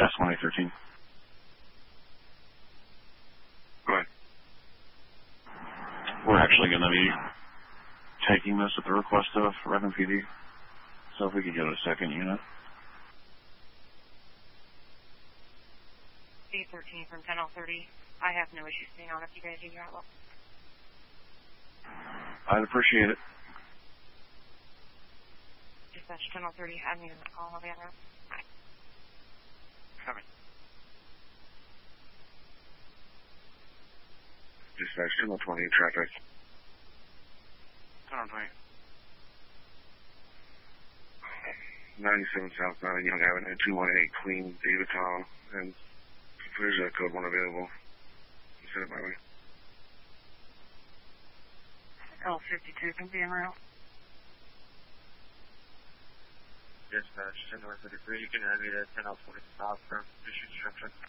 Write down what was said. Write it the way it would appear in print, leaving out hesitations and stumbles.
Dispatch 1813. Go ahead. We're actually going to be taking this at the request of Redmond PD. So if we could get a second unit. 813 from 10:30. I have no issue staying on if you guys do your outlook. I'd appreciate it. Dispatch 10:30. I'm using the call. I'll be on route. Bye. Coming. Dispatch 1020, traffic. 1020. 97 southbound Young Avenue, 218 Queen, Davidtown, and there's a code 1 available. You said it by way. L52 can be en route. Dispatch 10:33. You can have me to 10:40 south from issued structure.